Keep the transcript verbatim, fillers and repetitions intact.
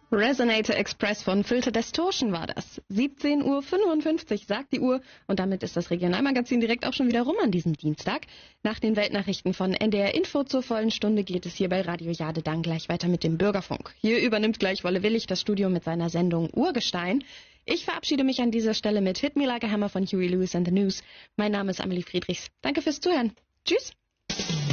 Resonator Express von Filter Distortion war das. siebzehn Uhr fünfundfünfzig sagt die Uhr und damit ist das Regionalmagazin direkt auch schon wieder rum an diesem Dienstag. Nach den Weltnachrichten von N D R Info zur vollen Stunde geht es hier bei Radio Jade dann gleich weiter mit dem Bürgerfunk. Hier übernimmt gleich Wolle Willig das Studio mit seiner Sendung Urgestein. Ich verabschiede mich an dieser Stelle mit Hit Me Like a Hammer von Huey Lewis and the News. Mein Name ist Amelie Friedrichs. Danke fürs Zuhören. Tschüss.